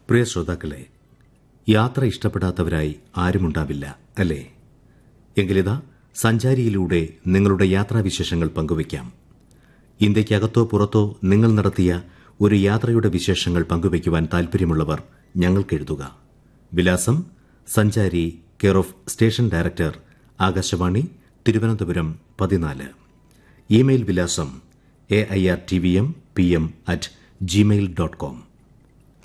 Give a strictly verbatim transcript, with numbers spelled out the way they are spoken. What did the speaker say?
പ്രിയ ശ്രോതാക്കളെ, യാത്ര ഇഷ്ടപ്പെടാത്തവരായി ആരുമുണ്ടാവില്ല, അല്ലേ? എങ്കിലിതാ സഞ്ചാരിയിലൂടെ നിങ്ങളുടെ യാത്രാവിശേഷങ്ങൾ പങ്കുവയ്ക്കാം. ഇന്ത്യക്കകത്തോ പുറത്തോ നിങ്ങൾ നടത്തിയ ഒരു യാത്രയുടെ വിശേഷങ്ങൾ പങ്കുവയ്ക്കുവാൻ താൽപ്പര്യമുള്ളവർ ഞങ്ങൾക്കെഴുതുക. വിലാസം: സഞ്ചാരി, care of station director, Akashvani, Thiruvananthapuram പതിനാല്. ഇമെയിൽ വിലാസം A I R T V M P M at Gmail dot com.